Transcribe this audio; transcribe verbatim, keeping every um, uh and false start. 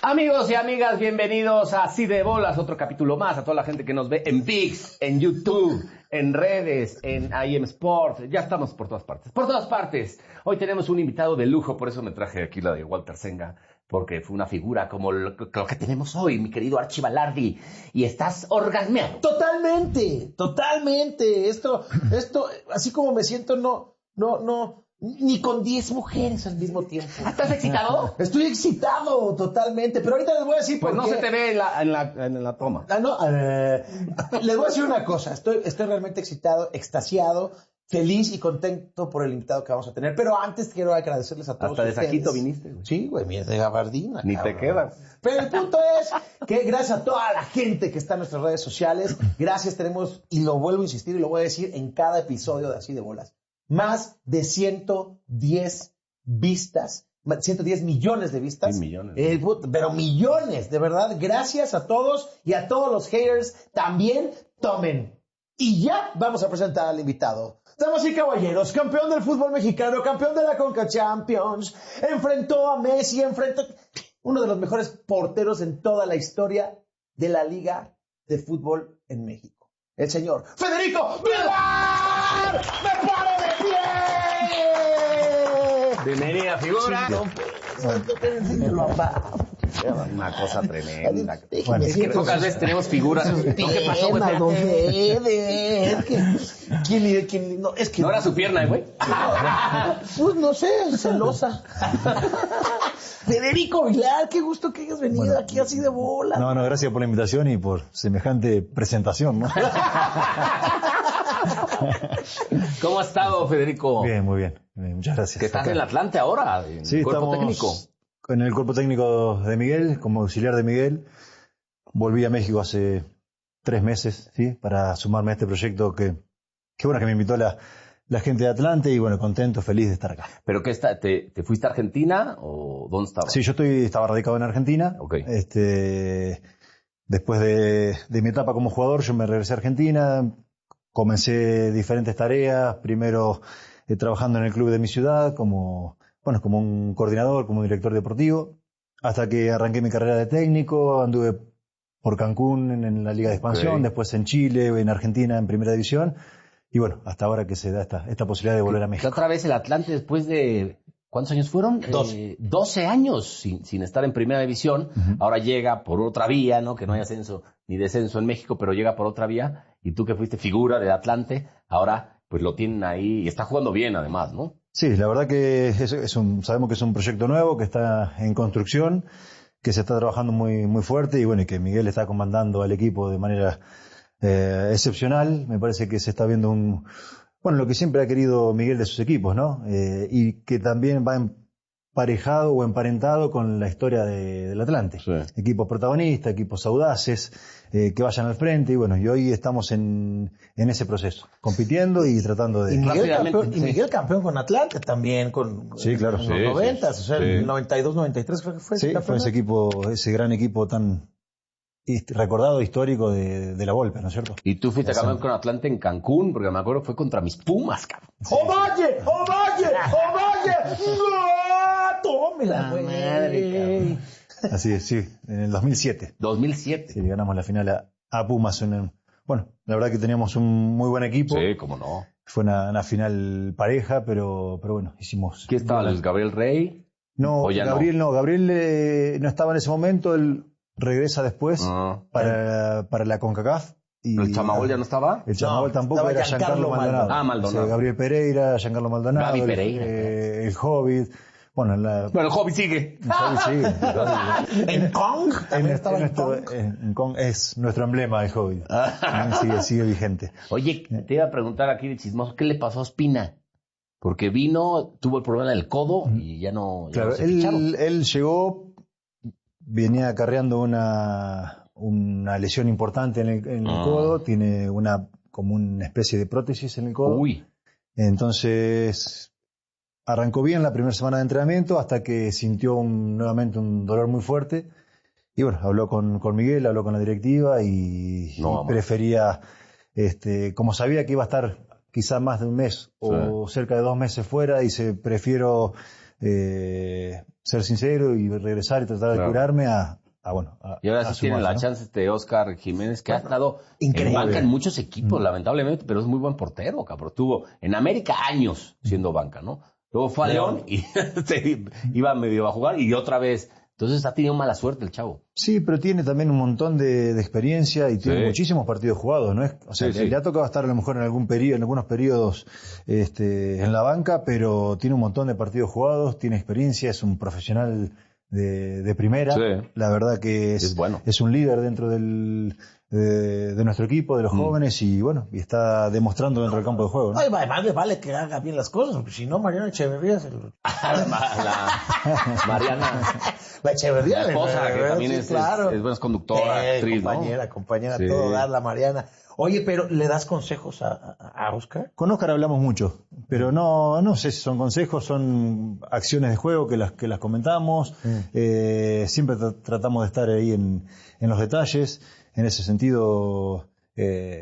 Amigos y amigas, bienvenidos a Así de Bolas, otro capítulo más, a toda la gente que nos ve en ViX, en YouTube, en redes, en I M Sport, ya estamos por todas partes, por todas partes. Hoy tenemos un invitado de lujo, por eso me traje aquí la de Walter Senga, porque fue una figura como lo, lo que tenemos hoy, mi querido Archie Balardi, y estás orgasmeado. Totalmente, totalmente, esto, esto, así como me siento, no, no, no... Ni con diez mujeres al mismo tiempo. ¿Estás excitado? Estoy excitado totalmente, pero ahorita les voy a decir pues por qué. Pues no se te ve en la, en la, en la toma. Ah, no, eh, les voy a decir una cosa. Estoy, estoy realmente excitado, extasiado, feliz y contento por el invitado que vamos a tener. Pero antes quiero agradecerles a todos Hasta de ustedes. Saquito viniste, güey. Sí, güey, mira, de gabardina. Ni cabrón. te quedas. Pero el punto es que gracias a toda la gente que está en nuestras redes sociales, gracias tenemos, y lo vuelvo a insistir y lo voy a decir en cada episodio de Así de Bolas, más de ciento diez vistas, ciento diez millones de vistas. Sí, millones. Eh, pero millones, de verdad. Gracias a todos y a todos los haters. También tomen. Y ya vamos a presentar al invitado. Damas y caballeros, campeón del fútbol mexicano, campeón de la Conca Champions, enfrentó a Messi, enfrentó uno de los mejores porteros en toda la historia de la Liga de Fútbol en México. El señor Federico Vilar. ¡Me paro de pie! Bienvenida, figura. Una cosa tremenda. Bueno, es que pocas veces tenemos figuras. ¿Qué pasó, güey? ¿Quién, quién, no, es que ¿No era su pierna, güey? Pues no sé, celosa. Federico Vilar, qué gusto que hayas venido bueno, aquí Así de Bola. No, no, gracias por la invitación y por semejante presentación, ¿no? ¿Cómo ha estado, Federico? Bien, muy bien. Muchas gracias. Que estás acá en el Atlante ahora, en sí, el cuerpo estamos técnico. En el cuerpo técnico de Miguel, como auxiliar de Miguel. Volví a México hace tres meses, ¿sí? Para sumarme a este proyecto que, que bueno, que me invitó la, la gente de Atlante y bueno, contento, feliz de estar acá. ¿Pero qué está? ¿Te, te fuiste a Argentina o dónde estabas? Sí, yo estoy, estaba radicado en Argentina. Okay. Este, después de, de mi etapa como jugador, yo me regresé a Argentina, comencé diferentes tareas, primero eh, trabajando en el club de mi ciudad como, bueno, como un coordinador, como director deportivo, hasta que arranqué mi carrera de técnico, anduve por Cancún en, en la Liga de Expansión, okay. Después en Chile, en Argentina en Primera División, y bueno, hasta ahora que se da esta, esta posibilidad de volver a México. Otra vez el Atlante después de, ¿cuántos años fueron? Dos. Eh, doce años sin, sin estar en Primera División, uh-huh. Ahora llega por otra vía, ¿no? Que no hay ascenso ni descenso en México, pero llega por otra vía, y tú que fuiste figura del Atlante, ahora pues lo tienen ahí, y está jugando bien además, ¿no? Sí, la verdad que es, es un, sabemos que es un proyecto nuevo, que está en construcción, que se está trabajando muy, muy fuerte, y bueno, y que Miguel está comandando al equipo de manera eh, excepcional. Me parece que se está viendo un, bueno, lo que siempre ha querido Miguel de sus equipos, ¿no? Eh, y que también va emparejado o emparentado con la historia de, del Atlante. Sí. Equipos protagonistas, equipos audaces, eh, que vayan al frente, y bueno, y hoy estamos en, en ese proceso, compitiendo y tratando de... Y Miguel, campeón, y Miguel campeón con Atlante también, con sí, claro, en sí, los noventas, sí, o sea, sí. el noventa y dos, noventa y tres creo que fue. Sí, fue ese equipo, ese gran equipo tan recordado, histórico de, de la Volpe, ¿no es cierto? Y tú fuiste campeón con Atlante en Cancún, porque me acuerdo fue contra mis Pumas, cabrón. Sí. ¡Ovalle! ¡Ovalle! ¡Ovalle! ¡No! ¡Tómela, güey! Madre, así es, sí, en el dos mil siete. dos mil siete. Sí, ganamos la final a, a Pumas. En el, bueno, la verdad que teníamos un muy buen equipo. Sí, cómo no. Fue una, una final pareja, pero, pero bueno, hicimos... ¿Quién estaba? ¿El Gabriel Rey? No, Gabriel no, no. Gabriel eh, no estaba en ese momento, él regresa después uh, para, para la CONCACAF. Y, ¿El Chamagol ya no estaba? El Chamagol no, tampoco, era Giancarlo Maldonado. Ah, Maldonado. O sea, Gabriel Pereira, Giancarlo Maldonado. Gaby Pereira. El, eh, el Hobbit. Bueno, la... bueno, el Hobbit sigue. El Hobbit sigue. ¿En Kong? También estaba en Kong. En Kong es nuestro emblema, el Hobbit. sigue, sigue vigente. Oye, te iba a preguntar aquí de chismoso, ¿qué le pasó a Ospina? Porque vino, tuvo el problema del codo y ya no, ya claro, no se él, ficharon. Él llegó, venía acarreando una, una lesión importante en el, en el ah. codo, tiene una como una especie de prótesis en el codo. Uy. Entonces arrancó bien la primera semana de entrenamiento hasta que sintió un, nuevamente un dolor muy fuerte. Y bueno, habló con, con Miguel, habló con la directiva y, no, y prefería, este, como sabía que iba a estar quizá más de un mes o sí. cerca de dos meses fuera, dice, prefiero eh, ser sincero y regresar y tratar Claro. de curarme a, a bueno. A, Y ahora a sí tiene sumar, la ¿no? chance este Oscar Jiménez, que ha estado increíble. en banca en muchos equipos, lamentablemente, pero es muy buen portero, cabrón. Estuvo en América años siendo banca, ¿no? Luego fue a León y se iba medio a jugar y otra vez. Entonces ha tenido mala suerte el chavo. Sí, pero tiene también un montón de, de experiencia y tiene Sí. muchísimos partidos jugados, ¿no es? O sea, Sí, sí. le ha tocado estar a lo mejor en algún periodo, en algunos periodos, este, en la banca, pero tiene un montón de partidos jugados, tiene experiencia, es un profesional de, de primera. Sí. La verdad que es, Es bueno. es un líder dentro del, de, de nuestro equipo, de los Mm. jóvenes y bueno, y está demostrando dentro del campo de juego, ¿no? Ay, además le vale que haga bien las cosas, porque si no, Mariana Echeverría se lo... la, la Mariana, La Echeverría. la esposa, le- que también sí, es, claro. es, es buena conductora, Eh, actriz, ¿no? compañera, compañera, Sí. todo dar la Mariana. Oye, pero ¿le das consejos a, a, a Oscar? Con Oscar hablamos mucho, pero no, no sé si son consejos, son acciones de juego que las que las comentamos. Mm. Eh, siempre tra- tratamos de estar ahí en, en los detalles. En ese sentido, eh,